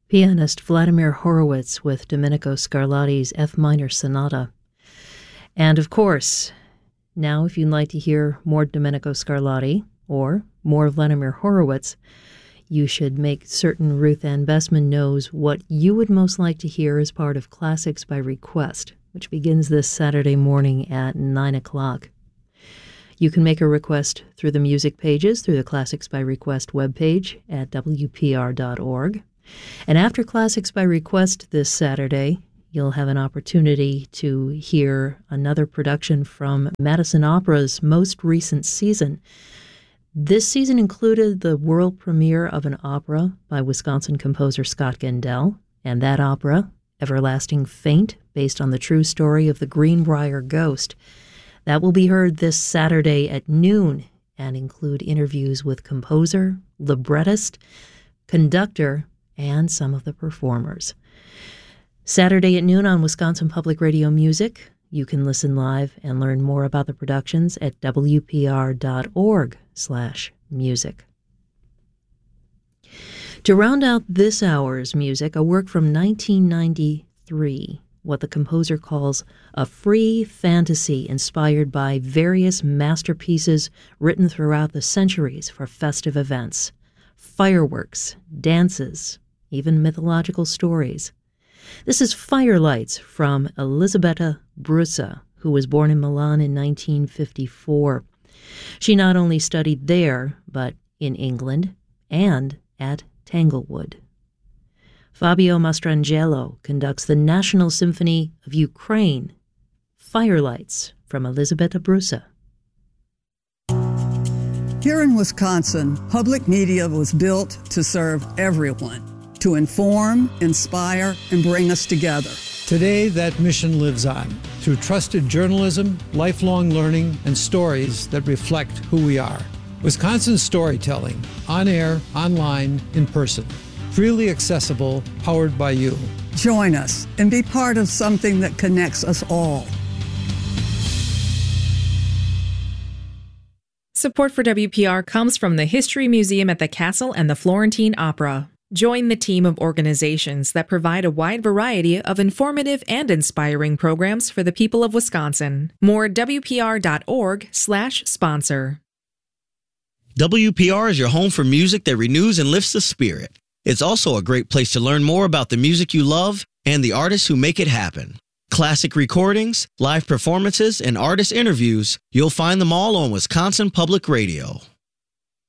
pianist Vladimir Horowitz with Domenico Scarlatti's F minor sonata. And of course, now if you'd like to hear more Domenico Scarlatti or more Vladimir Horowitz, you should make certain Ruth Ann Bessman knows what you would most like to hear as part of Classics by Request, which begins this Saturday morning at 9 o'clock. You can make a request through the music pages, through the Classics by Request webpage at WPR.org. And after Classics by Request this Saturday, you'll have an opportunity to hear another production from Madison Opera's most recent season. This season included the world premiere of an opera by Wisconsin composer Scott Gendel, and that opera, Everlasting Faint, based on the true story of the Greenbrier Ghost. That will be heard this Saturday at noon and include interviews with composer, librettist, conductor, and some of the performers. Saturday at noon on Wisconsin Public Radio Music. You can listen live and learn more about the productions at wpr.org/music. To round out this hour's music, a work from 1993, what the composer calls a free fantasy inspired by various masterpieces written throughout the centuries for festive events, fireworks, dances, even mythological stories. This is Firelights from Elisabetta Brusa, who was born in Milan in 1954. She not only studied there, but in England and at Tanglewood. Fabio Mastrangelo conducts the National Symphony of Ukraine, Firelights from Elisabetta Brusa. Here in Wisconsin, public media was built to serve everyone, to inform, inspire, and bring us together. Today, that mission lives on through trusted journalism, lifelong learning, and stories that reflect who we are. Wisconsin storytelling, on air, online, in person. Freely accessible, powered by you. Join us and be part of something that connects us all. Support for WPR comes from the History Museum at the Castle and the Florentine Opera. Join the team of organizations that provide a wide variety of informative and inspiring programs for the people of Wisconsin. More at WPR.org/sponsor. WPR is your home for music that renews and lifts the spirit. It's also a great place to learn more about the music you love and the artists who make it happen. Classic recordings, live performances, and artist interviews, you'll find them all on Wisconsin Public Radio.